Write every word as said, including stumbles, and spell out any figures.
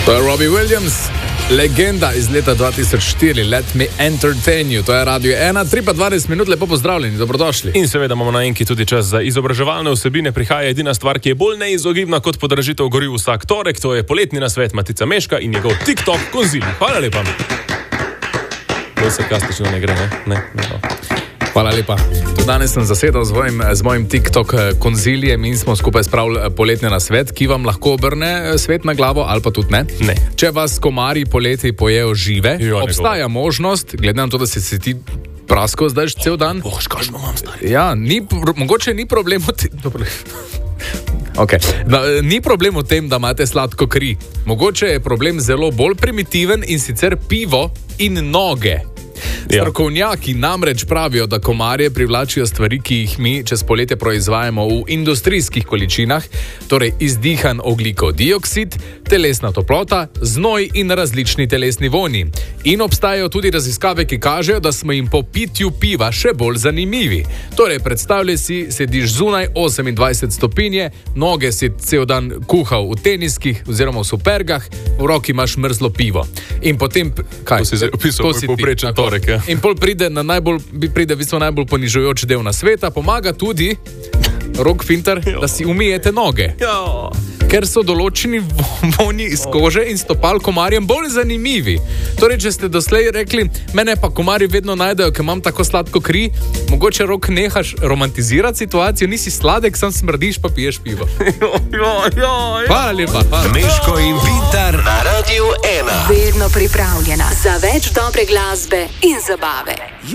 To je Robbie Williams, legenda iz leta dva tisoč štiri, Let Me Entertain You. To je Radio ena, tri pa dvanajst minut, lepo pozdravljeni, dobrodošli. In seveda imamo na enki tudi čas za izobraževalne vsebine. Prihaja edina stvar, ki je bolj neizogibna kot podražitev goriv vsak torek, to je poletni nasvet Matica Meška in njegov TikTok konzil. Hvala lepa. To se kastično ne gre, ne? Ne, ne, no. Hvala lepa. Tudi danes sem zasedal z mojim, z mojim TikTok konzilijem in smo skupaj spravili poletni nasvet, ki vam lahko obrne svet na glavo ali pa tudi ne. Ne. Če vas komarji poleti pojejo žive, Jo, obstaja možnost, glede na to, da si se ti prasko zdaj cel dan. Bož, kašno imam stari. Ja, ni, mogoče ni problem v tem. Okay. Da, ni problem v tem, da imate sladko kri. Mogoče je problem zelo bolj primitiven in sicer pivo in noge. Strokovnjaki namreč pravijo, da komarje privlačijo stvari, ki jih mi čez poletje proizvajamo v industrijskih količinah, torej izdihan ogljikov dioksid, telesna toplota, znoj in različni telesni vonji. In obstajajo tudi raziskave, ki kažejo, da smo jim po pitju piva še bolj zanimivi. Torej, predstavljaj si, sediš zunaj osemindvajset stopinje, noge si cel dan kuhal v teniskih oziroma v supergah, v roki imaš mrzlo pivo. In potem, kaj? To si zdaj opisal moj povprečen torek, ja. In pol pride na najbolj, pride v bistvu najbolj ponižujoč del na sveta, pomaga tudi Rok Finter, da si umijete noge. Jo. Ker so določeni vonji iz kože in stopal komarjem bolj zanimivi. Torej, če ste doslej rekli, mene pa komarji vedno najdejo, ker imam tako sladko kri, mogoče Rok nehaš romantizirati situacijo, nisi sladek, sam smrdiš pa piješ pivo. Hvala lepa. Hvala. Meško in Vintar na Radio ena. Vedno pripravljena za več dobre glasbe in zabave.